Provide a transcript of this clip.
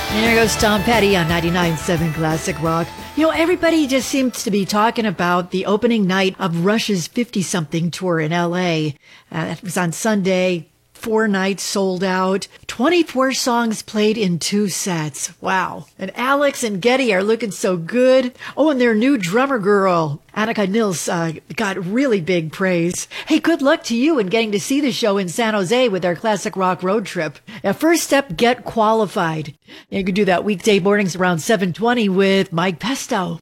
And there goes Tom Petty on 99.7 Classic Rock. You know, everybody just seems to be talking about the opening night of Rush's 50-something tour in L.A. It was on Sunday. 4 nights sold out. 24 songs played in 2 sets. Wow. And Alex and Geddy are looking so good. Oh, and their new drummer girl, Annika Nils, got really big praise. Hey, good luck to you in getting to see the show in San Jose with our Classic Rock road trip. Now, first step, get qualified. You can do that weekday mornings around 7:20 with Mike Pesto.